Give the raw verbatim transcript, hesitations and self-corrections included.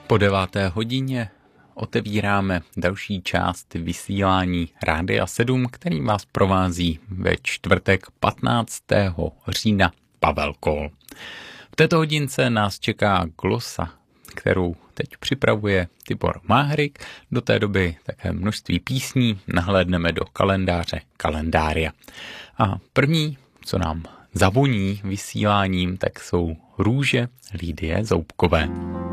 Po deváté hodině otevíráme další část vysílání Rádia sedm, který vás provází ve čtvrtek patnáctého října Pavel Kol. V této hodince nás čeká glosa, kterou teď připravuje Tibor Máhrik. Do té doby také množství písní, nahlédneme do kalendáře Kalendária. A první, co nám zavoní vysíláním, tak jsou Růže Lidie Zoubkové.